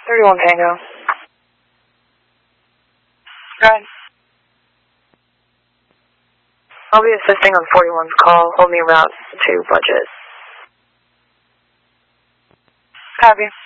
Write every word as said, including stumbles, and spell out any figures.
thirty-one Tango. Go ahead. I'll be assisting on forty-one's call. Hold me route to budget. Copy.